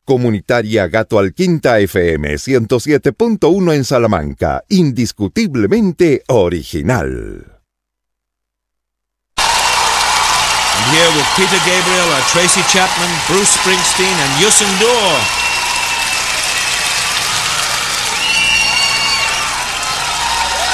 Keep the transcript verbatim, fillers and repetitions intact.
Comunitaria Gato Alquinta F M ciento siete punto uno en Salamanca, indiscutiblemente original. And here with Peter Gabriel are Tracy Chapman, Bruce Springsteen and Yusin Dor.